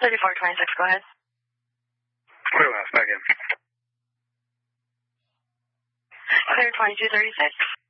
3426, go ahead. Clear last, back in. Clear 2236.